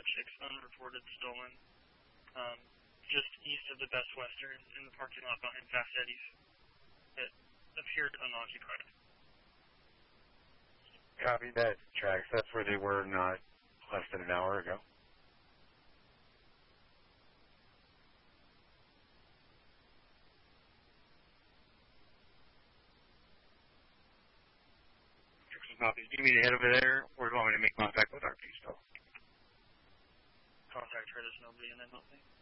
chicks unreported stolen, just east of the Best Western in the parking lot behind Fast Eddie's. It appeared unoccupied. Copy that, tracks. That's where they were not less than an hour ago. Copy. Do you mean to head over there, or do you want me to make contact with our piece, though? Contact her, there's nobody in that building.